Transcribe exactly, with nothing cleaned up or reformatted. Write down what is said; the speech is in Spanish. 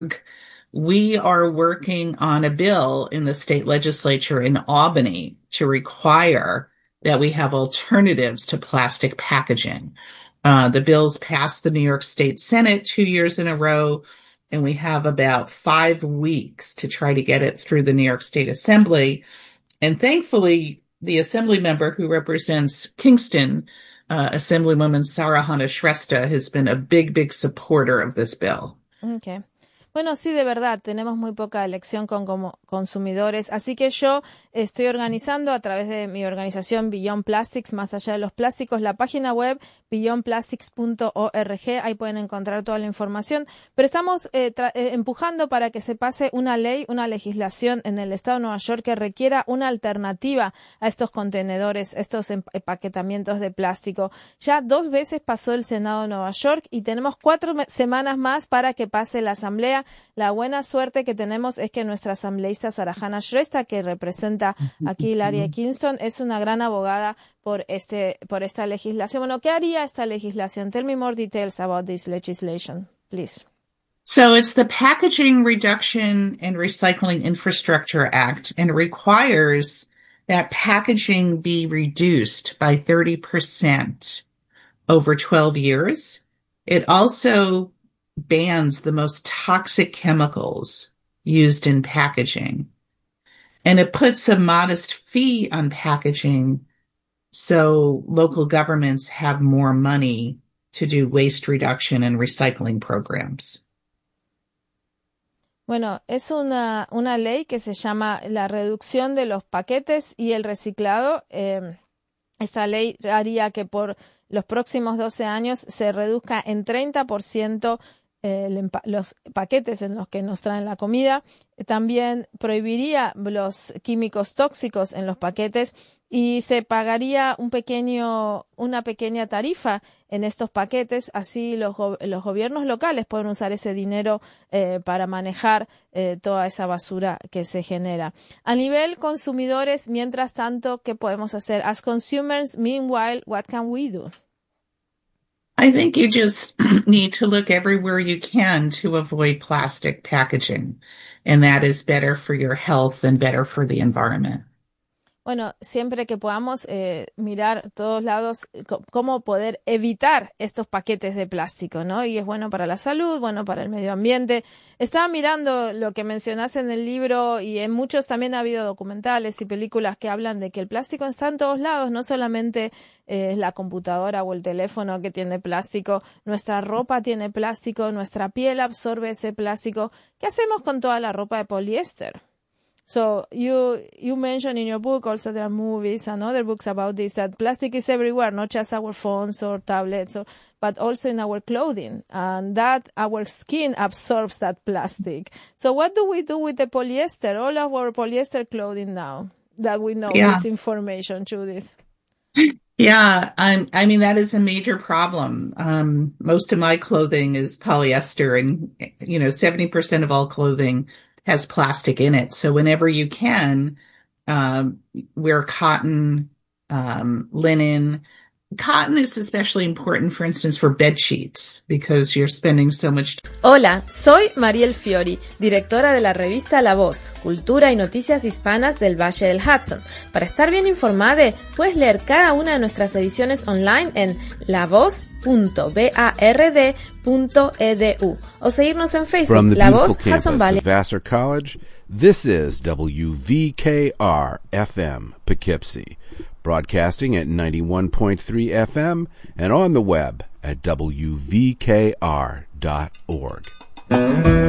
we are working on a bill in the state legislature in Albany to require that we have alternatives to plastic packaging. Uh, the bill's passed the New York State Senate two years in a row, and we have about five weeks to try to get it through the New York State Assembly. And thankfully, the assembly member who represents Kingston, uh, Assemblywoman Sarah Hannah Shrestha, has been a big, big supporter of this bill. Okay. Bueno, sí, de verdad, tenemos muy poca elección con como consumidores, así que yo estoy organizando a través de mi organización Beyond Plastics, más allá de los plásticos, la página web beyond plastics punto org, ahí pueden encontrar toda la información, pero estamos eh, eh, empujando para que se pase una ley, una legislación en el estado de Nueva York que requiera una alternativa a estos contenedores, estos empaquetamientos de plástico. Ya dos veces pasó el Senado de Nueva York y tenemos cuatro semanas más para que pase la Asamblea. La buena suerte que tenemos es que nuestra asambleísta Sarah Hannah Shrestha, que representa aquí el área de Kingston, es una gran abogada por este por esta legislación. Bueno, ¿qué haría esta legislación? Tell me more details about this legislation, please. So it's the Packaging Reduction and Recycling Infrastructure Act, and requires that packaging be reduced by thirty percent over twelve years. It also bans the most toxic chemicals used in packaging. And it puts a modest fee on packaging so local governments have more money to do waste reduction and recycling programs. Bueno, es una, una ley que se llama la reducción de los paquetes y el reciclado. Eh, esta ley haría que por los próximos doce años se reduzca en treinta por ciento Eh, los paquetes en los que nos traen la comida. También prohibiría los químicos tóxicos en los paquetes y se pagaría un pequeño, una pequeña tarifa en estos paquetes. Así los, go- los gobiernos locales pueden usar ese dinero eh, para manejar eh, toda esa basura que se genera. A nivel consumidores, mientras tanto, ¿qué podemos hacer? As consumers, meanwhile, what can we do? I think you just need to look everywhere you can to avoid plastic packaging, and that is better for your health and better for the environment. Bueno, siempre que podamos eh, mirar todos lados c- cómo poder evitar estos paquetes de plástico, ¿no? Y es bueno para la salud, bueno para el medio ambiente. Estaba mirando lo que mencionas en el libro y en muchos también ha habido documentales y películas que hablan de que el plástico está en todos lados, no solamente es eh, la computadora o el teléfono que tiene plástico, nuestra ropa tiene plástico, nuestra piel absorbe ese plástico. ¿Qué hacemos con toda la ropa de poliéster? So you you mentioned in your book, also there are movies and other books about this, that plastic is everywhere, not just our phones or tablets, or, but also in our clothing, and that our skin absorbs that plastic. So what do we do with the polyester, all of our polyester clothing now that we know Yeah. this information, Judith? Yeah, I'm, I mean, that is a major problem. Um, most of my clothing is polyester, and, you know, seventy percent of all clothing has plastic in it. So whenever you can, um, wear cotton, um, linen. Cotton is especially important, for instance, for bed sheets, because you're spending so much. Hola, soy Mariel Fiori, directora de la revista La Voz, Cultura y Noticias Hispanas del Valle del Hudson. Para estar bien informada, puedes leer cada una de nuestras ediciones online en la voz punto bard punto e d u o seguirnos en Facebook, From the La beautiful Voz campus Hudson Valley. of Vassar College, this is W V K R F M Poughkeepsie, broadcasting at ninety-one point three F M and on the web at w v k r dot org.